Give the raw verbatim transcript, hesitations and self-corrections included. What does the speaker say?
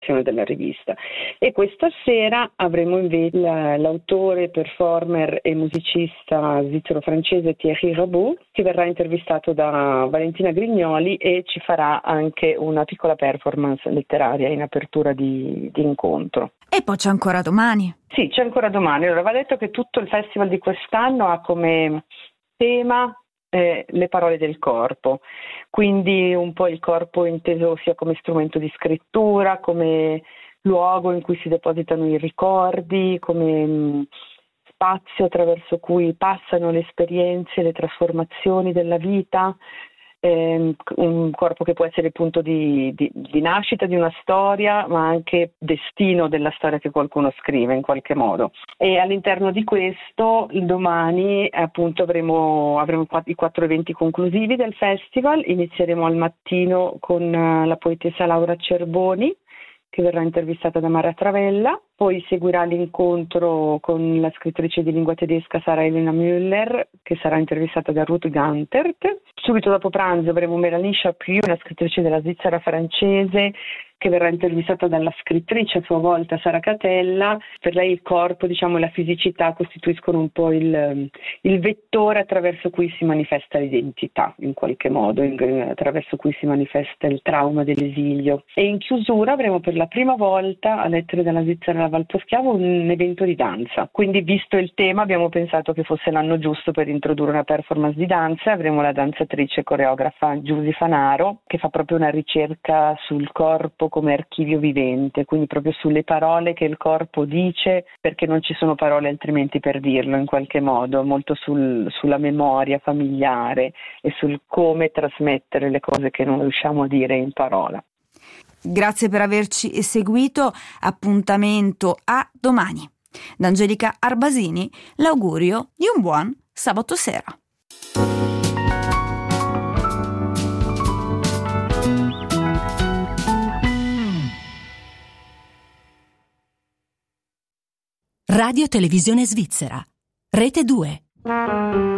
redazione della rivista. E questa sera avremo invece l'autore, performer e musicista svizzero-francese Thierry Rabot, che verrà intervistato da Valentina Grignoli e ci farà anche una piccola performance letteraria in apertura di, di incontro. E poi c'è ancora domani. Sì, c'è ancora domani. Allora, va detto che tutto il festival di quest'anno ha come tema eh, le parole del corpo, quindi un po' il corpo inteso sia come strumento di scrittura, come luogo in cui si depositano i ricordi, come mh, spazio attraverso cui passano le esperienze, le trasformazioni della vita. Eh, un corpo che può essere il punto di, di, di nascita di una storia, ma anche destino della storia che qualcuno scrive in qualche modo. E all'interno di questo, domani appunto avremo, avremo i quattro eventi conclusivi del festival. Inizieremo al mattino con la poetessa Laura Cerboni, che verrà intervistata da Mara Travella, poi seguirà l'incontro con la scrittrice di lingua tedesca Sara Elena Müller, che sarà intervistata da Ruth Gantert. Subito dopo pranzo avremo Mélanie Chapuis, una scrittrice della Svizzera francese, che verrà intervistata dalla scrittrice a sua volta Sara Catella. Per lei il corpo, diciamo, e la fisicità costituiscono un po' il, il vettore attraverso cui si manifesta l'identità, in qualche modo, in, attraverso cui si manifesta il trauma dell'esilio. E in chiusura avremo per la prima volta a Lettere dalla Svizzera alla Val Poschiavo un evento di danza. Quindi, visto il tema, abbiamo pensato che fosse l'anno giusto per introdurre una performance di danza. Avremo la danzatrice e coreografa Giusy Fanaro, che fa proprio una ricerca sul corpo come archivio vivente, quindi proprio sulle parole che il corpo dice, perché non ci sono parole altrimenti per dirlo in qualche modo, molto sul, sulla memoria familiare e sul come trasmettere le cose che non riusciamo a dire in parola. Grazie per averci seguito, appuntamento a domani. Da Angelica Arbasini l'augurio di un buon sabato sera. Radio Televisione Svizzera, Rete due.